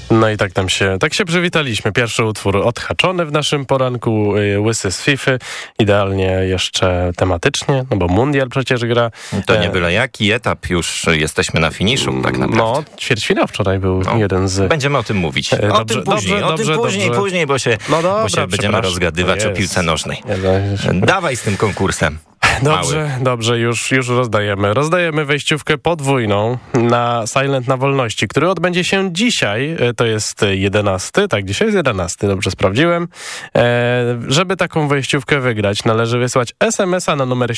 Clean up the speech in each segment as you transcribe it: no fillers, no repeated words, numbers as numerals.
No i tak się przywitaliśmy. Pierwszy utwór odhaczony w naszym poranku, Łysy z Fify, idealnie jeszcze tematycznie, no bo mundial przecież gra. To nie byle jaki etap, już jesteśmy na finiszu tak naprawdę. No, ćwierćfinał wczoraj był jeden z... Będziemy o tym mówić. Później, bo się będziemy rozgadywać o piłce nożnej. Dawaj z tym konkursem. Dobrze, już rozdajemy. Rozdajemy wejściówkę podwójną na Silent na Wolności, który odbędzie się dzisiaj, to jest 11, tak, dzisiaj jest 11, dobrze sprawdziłem. Żeby taką wejściówkę wygrać, należy wysłać SMS-a na numer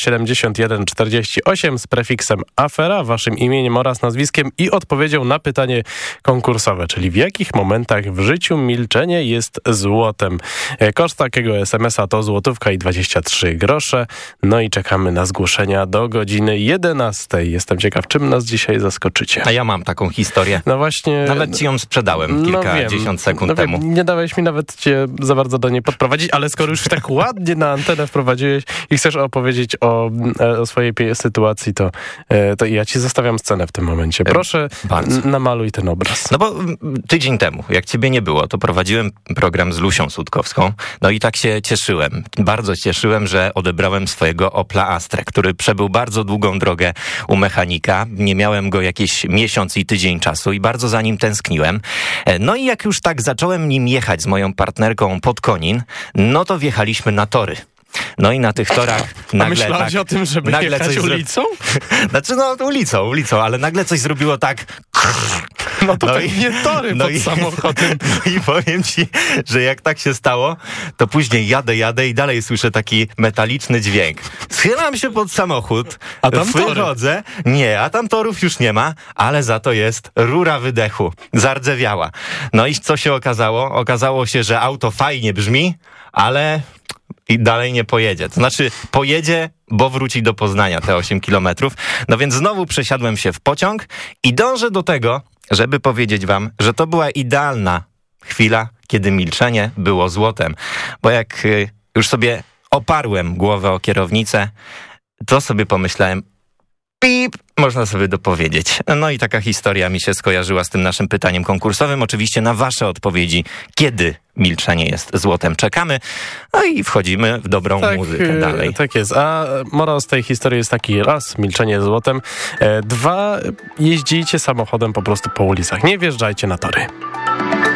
7148 z prefiksem afera, waszym imieniem oraz nazwiskiem i odpowiedzią na pytanie konkursowe, czyli w jakich momentach w życiu milczenie jest złotem. Koszt takiego SMS-a to złotówka i 23 grosze. No i czekamy na zgłoszenia do godziny 11. Jestem ciekaw, czym nas dzisiaj zaskoczycie. A ja mam taką historię. No właśnie. Nawet ci ją sprzedałem kilkadziesiąt sekund temu. Nie dałeś mi nawet cię za bardzo do niej podprowadzić, ale skoro już tak ładnie na antenę wprowadziłeś i chcesz opowiedzieć o swojej sytuacji, to ja ci zostawiam scenę w tym momencie. Proszę, namaluj ten obraz. No bo tydzień temu, jak ciebie nie było, to prowadziłem program z Lusią Sutkowską. No i tak się cieszyłem. Bardzo cieszyłem, że odebrałem swojego Opla Astrę, który przebył bardzo długą drogę u mechanika. Nie miałem go jakiś miesiąc i tydzień czasu i bardzo za nim tęskniłem. No i jak już tak zacząłem nim jechać z moją partnerką pod Konin, no to wjechaliśmy na tory. No i na tych torach nagle... myślałeś o tym, żeby jechać ulicą? Znaczy ulicą, ale nagle coś zrobiło tak... No to pewnie tory pod samochodem. I powiem ci, że jak tak się stało, to później jadę i dalej słyszę taki metaliczny dźwięk. Schylam się pod samochód, a tam wychodzę. Nie, a tam torów już nie ma, ale za to jest rura wydechu. Zardzewiała. No i co się okazało? Okazało się, że auto fajnie brzmi, ale... i dalej nie pojedzie. To znaczy pojedzie, bo wróci do Poznania te 8 kilometrów. No więc znowu przesiadłem się w pociąg i dążę do tego, żeby powiedzieć wam, że to była idealna chwila, kiedy milczenie było złotem. Bo jak już sobie oparłem głowę o kierownicę, to sobie pomyślałem, pip, można sobie dopowiedzieć. No i taka historia mi się skojarzyła z tym naszym pytaniem konkursowym. Oczywiście na wasze odpowiedzi, kiedy milczenie jest złotem, czekamy. No i wchodzimy w dobrą muzykę dalej. Tak jest. A morał z tej historii jest taki: raz, milczenie jest złotem. Dwa, jeździcie samochodem po prostu po ulicach. Nie wjeżdżajcie na tory.